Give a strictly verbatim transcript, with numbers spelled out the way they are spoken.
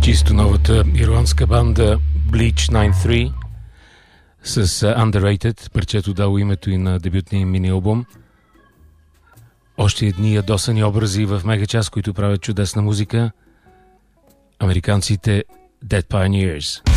чисто новата ирландска банда Bleach деветдесет и три с Underrated, парчето дало името и на дебютния мини албум. Още едни ядосани образи в мегачас, които правят чудесна музика. Американците Dead Pioneers.